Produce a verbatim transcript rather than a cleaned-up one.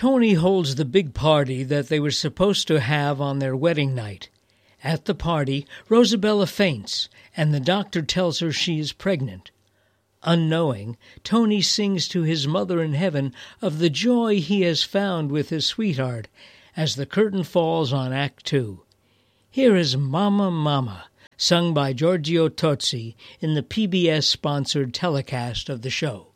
Tony holds the big party that they were supposed to have on their wedding night. At the party, Rosabella faints, and the doctor tells her she is pregnant. Unknowing, Tony sings to his mother in heaven of the joy he has found with his sweetheart as the curtain falls on Act Two. Here is Mama, Mama, sung by Giorgio Tozzi in the P B S-sponsored telecast of the show.